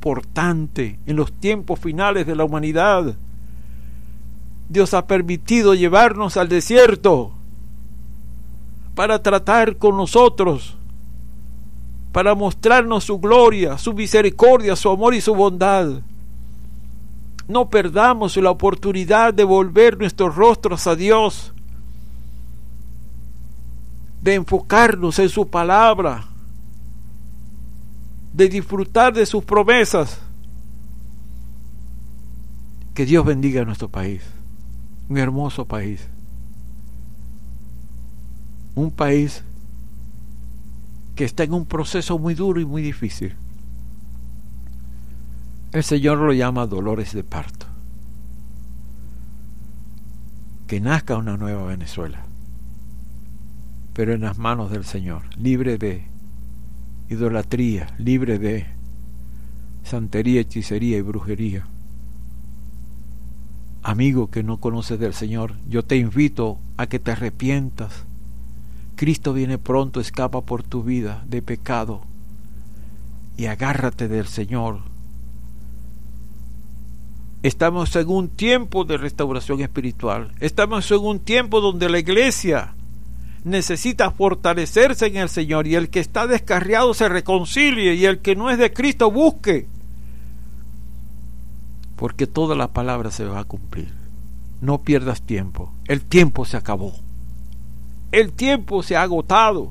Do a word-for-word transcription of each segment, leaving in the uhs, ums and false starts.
importante en los tiempos finales de la humanidad. Dios ha permitido llevarnos al desierto para tratar con nosotros, para mostrarnos su gloria, su misericordia, su amor y su bondad. No perdamos la oportunidad de volver nuestros rostros a Dios, de enfocarnos en su palabra, de disfrutar de sus promesas. Que Dios bendiga a nuestro país, un hermoso país, un país que está en un proceso muy duro y muy difícil. El Señor lo llama dolores de parto. Que nazca una nueva Venezuela, pero en las manos del Señor, libre de idolatría, libre de santería, hechicería y brujería. Amigo que no conoces del Señor, yo te invito a que te arrepientas. Cristo viene pronto, escapa por tu vida de pecado y agárrate del Señor. Estamos en un tiempo de restauración espiritual. Estamos en un tiempo donde la iglesia necesita fortalecerse en el Señor, y el que está descarriado se reconcilie, y el que no es de Cristo busque, porque toda la palabra se va a cumplir. No pierdas tiempo. El tiempo se acabó. El tiempo se ha agotado.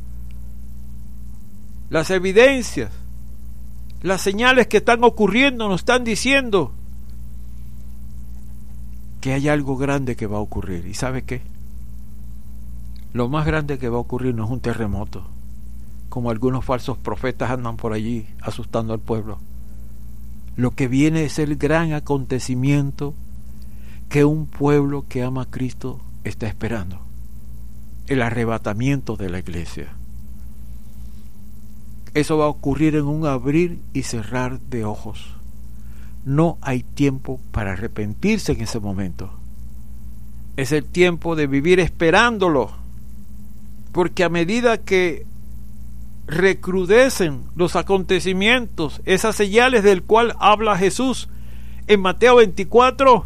Las evidencias, las señales que están ocurriendo nos están diciendo que hay algo grande que va a ocurrir. ¿Y sabe qué? Lo más grande que va a ocurrir no es un terremoto, como algunos falsos profetas andan por allí asustando al pueblo. Lo que viene es el gran acontecimiento que un pueblo que ama a Cristo está esperando: el arrebatamiento de la iglesia. Eso va a ocurrir en un abrir y cerrar de ojos. No hay tiempo para arrepentirse en ese momento. Es el tiempo de vivir esperándolo, porque a medida que recrudecen los acontecimientos, esas señales del cual habla Jesús en Mateo veinticuatro,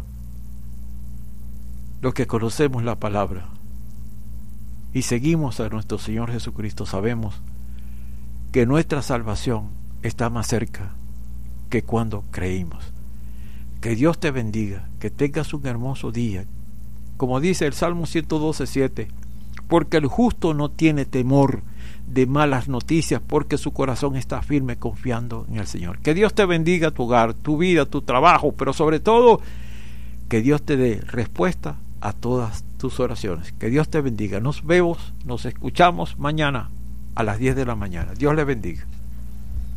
los que conocemos la palabra y seguimos a nuestro Señor Jesucristo, sabemos que nuestra salvación está más cerca que cuando creímos. Que Dios te bendiga, que tengas un hermoso día. Como dice el Salmo ciento doce, siete, porque el justo no tiene temor de malas noticias, porque su corazón está firme confiando en el Señor. Que Dios te bendiga tu hogar, tu vida, tu trabajo, pero sobre todo que Dios te dé respuesta a todas tus oraciones. Que Dios te bendiga. Nos vemos, nos escuchamos mañana a las diez de la mañana. Dios le bendiga.